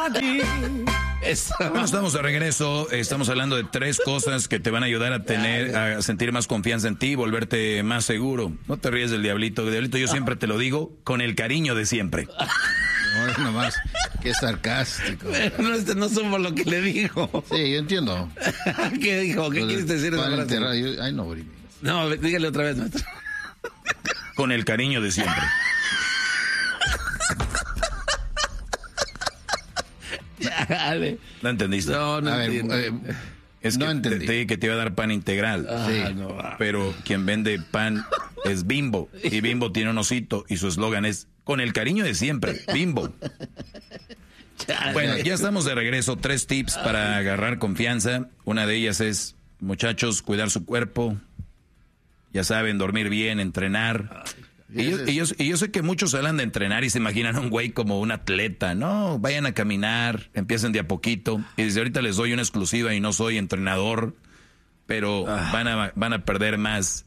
aquí. Bueno, estamos de regreso. Estamos hablando de 3 cosas que te van a ayudar a sentir más confianza en ti, volverte más seguro. No te ríes del diablito. Diablito, yo siempre te lo digo con el cariño de siempre. No, es nomás, qué sarcástico. No somos lo que le dijo. Sí, yo entiendo. ¿Qué dijo? ¿Qué quieres decir? I know what he means. No, dígale otra vez, maestro. Con el cariño de siempre. Dale. ¿No entendiste? No entiendo. Es no que entendí. te dije que te iba a dar pan integral. Sí. No, Pero quien vende pan es Bimbo. Y Bimbo tiene un osito y su eslogan es con el cariño de siempre, Bimbo. Bueno, ya estamos de regreso. 3 tips para agarrar confianza. Una de ellas es, muchachos, cuidar su cuerpo. Ya saben, dormir bien, entrenar. Y yo sé que muchos hablan de entrenar y se imaginan a un güey como un atleta. No, vayan a caminar, empiecen de a poquito. Y desde ahorita les doy una exclusiva y no soy entrenador, pero van a perder más,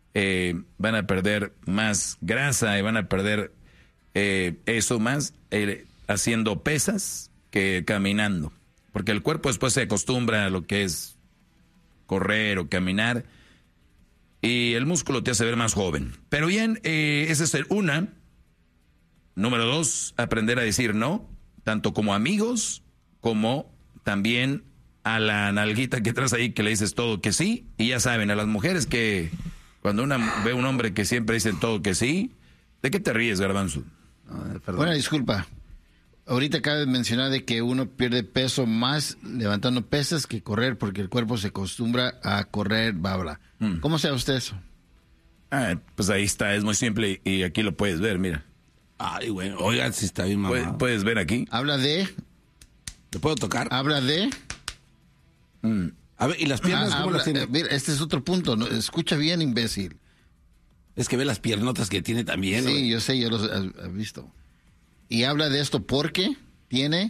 grasa y van a perder eso más haciendo pesas que caminando. Porque el cuerpo después se acostumbra a lo que es correr o caminar. Y el músculo te hace ver más joven. Pero bien, esa es una. Número 2, aprender a decir no, tanto como amigos, como también a la nalguita que traes ahí que le dices todo que sí. Y ya saben, a las mujeres que cuando una ve a un hombre que siempre dice todo que sí, ¿de qué te ríes, Garbanzo? Bueno, disculpa. Ahorita acaba de mencionar de que uno pierde peso más levantando pesas que correr porque el cuerpo se acostumbra a correr, bla. ¿Cómo sabe usted eso? Pues ahí está, es muy simple y aquí lo puedes ver, mira. Ay, bueno, oigan, si está bien mamado. Puedes ver aquí. Habla de... ¿Te puedo tocar? Habla de... A ver, ¿y las piernas cómo las tiene? Mira, este es otro punto. ¿No? Escucha bien, imbécil. Es que ve las piernotas que tiene también. Sí, güey. yo sé, yo los he visto. Y habla de esto porque tiene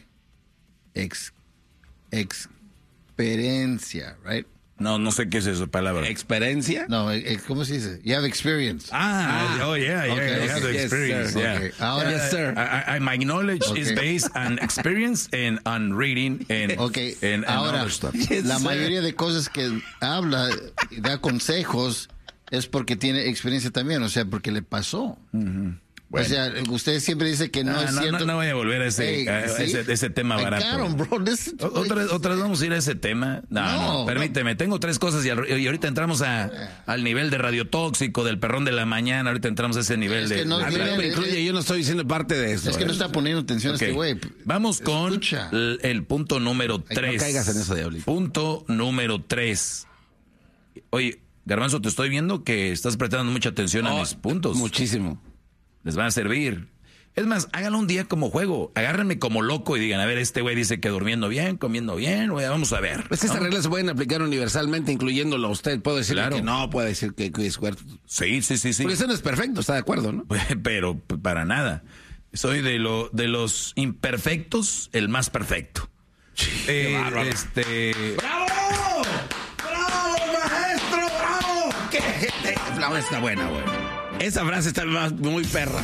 experiencia, right? No sé qué es esa palabra. ¿Experiencia? No, ¿cómo se dice? You have experience. Yeah, Okay, I have the yes, experience, sir. yeah. Okay. Ahora, Yes, sir. My knowledge is Okay. based on experience and on reading and, Okay, and ahora, other stuff. la sir. mayoría de cosas que habla y da consejos es porque tiene experiencia también, o sea, porque le pasó. Bueno. O sea, usted siempre dice que no es cierto. No voy a volver a Hey, ¿sí? ese tema I got barato. 'em, bro. Listen to it. Otras vamos a ir a ese tema. No, permíteme. Tengo 3 cosas y ahorita entramos al nivel de radiotóxico, del perrón de la mañana. Ahorita entramos a ese nivel Es de... que no, A mí no me incluye, yo no estoy diciendo parte de eso. Es que no está poniendo atención a Ok. este güey. Vamos con Escucha. el punto número 3. no caigas en eso, diablito. Punto número 3. Oye, Garbanzo, te estoy viendo que estás prestando mucha atención a mis puntos. Muchísimo. Les van a servir. Es más, háganlo un día como juego. Agárrenme como loco y digan, a ver, este güey dice que durmiendo bien, comiendo bien, güey, vamos a ver. Es que ¿no? estas reglas se pueden aplicar universalmente, incluyéndolo a usted. Puedo decir Claro. que no, puede decir que es cuerpo. Sí. Porque eso no es perfecto, está de acuerdo, ¿no? Pero para nada. Soy de los imperfectos, el más perfecto. Qué bárbaro. ¡Bravo! ¡Bravo, maestro! ¡Bravo! ¡Qué gente! La frase está buena, güey. Esa frase está muy perra.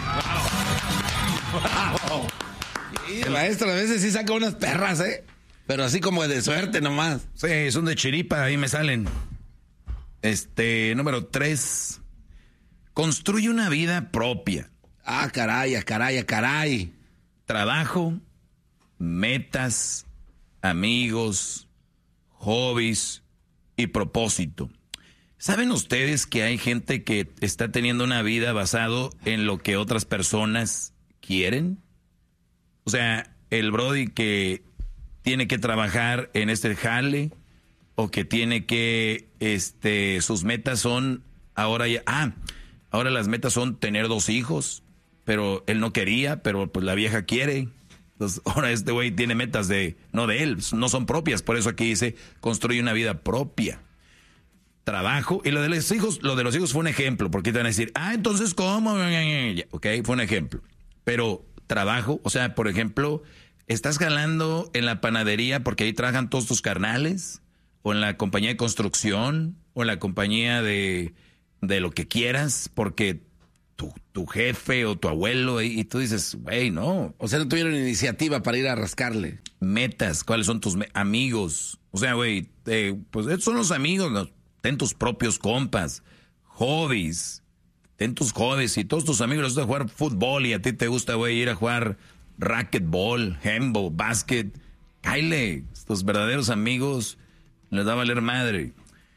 ¡Bravo! Y el maestro a veces sí saca unas perras, ¿eh? Pero así como de suerte nomás. Sí, son de chiripa, ahí me salen. Número 3. Construye una vida propia. Ah, caray. Trabajo, metas, amigos, hobbies y propósito. ¿Saben ustedes que hay gente que está teniendo una vida basado en lo que otras personas quieren? O sea, el brody que tiene que trabajar en este jale o que tiene que, sus metas son ahora las metas son tener 2 hijos, pero él no quería, pero pues la vieja quiere. Entonces, ahora este güey tiene metas no de él, no son propias, por eso aquí dice, construye una vida propia. Trabajo, y lo de los hijos fue un ejemplo, porque te van a decir, entonces, ¿cómo? Ok, fue un ejemplo. Pero trabajo, o sea, por ejemplo, estás jalando en la panadería porque ahí trabajan todos tus carnales, o en la compañía de construcción, o en la compañía de lo que quieras, porque tu jefe o tu abuelo y tú dices, güey, no. O sea, no tuvieron iniciativa para ir a rascarle. Metas, ¿cuáles son tus amigos? O sea, güey, pues estos son los amigos, ¿no? Ten tus propios compas, hobbies, ten tus hobbies. Y todos tus amigos les gusta jugar fútbol y a ti te gusta, güey, ir a jugar racquetball, handball, básquet, cáile. Tus verdaderos amigos les va a valer madre.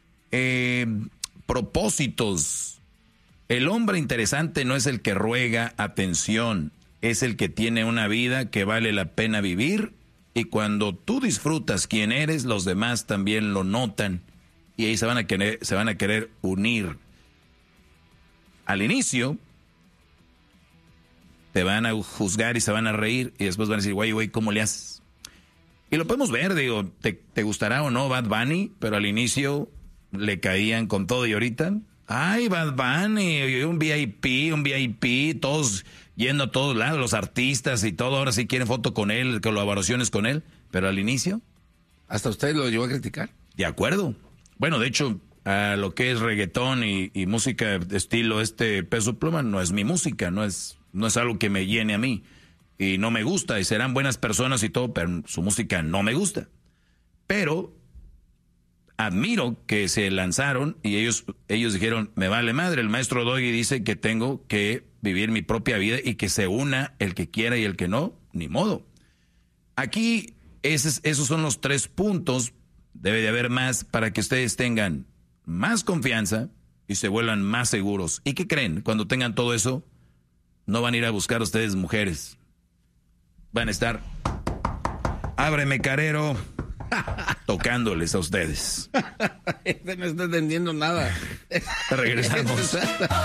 Propósitos. El hombre interesante no es el que ruega atención, es el que tiene una vida que vale la pena vivir, y cuando tú disfrutas quién eres, los demás también lo notan y ahí se van a querer unir. Al inicio te van a juzgar y se van a reír y después van a decir, güey, ¿cómo le haces? Y lo podemos ver, digo, te gustará o no Bad Bunny, pero al inicio le caían con todo y ahorita, ay, Bad Bunny, un VIP, todos yendo a todos lados, los artistas y todo, ahora sí quieren foto con él, colaboraciones con él, pero al inicio... ¿Hasta usted lo llegó a criticar? De acuerdo. Bueno, de hecho, a lo que es reggaetón y música de estilo Peso Pluma no es mi música, no es algo que me llene a mí. Y no me gusta, y serán buenas personas y todo, pero su música no me gusta. Pero admiro que se lanzaron y ellos dijeron, me vale madre, el maestro Doggy dice que tengo que vivir mi propia vida y que se una el que quiera y el que no, ni modo. Aquí esos son los 3 puntos, debe de haber más para que ustedes tengan más confianza y se vuelvan más seguros. ¿Y qué creen? Cuando tengan todo eso, no van a ir a buscar ustedes mujeres. Van a estar, ábreme carero, tocándoles a ustedes. No está entendiendo nada. Regresamos.